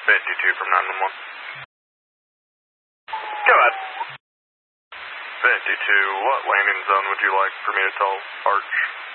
52 from 911. Go ahead. 52, what landing zone would you like for me to tell Arch?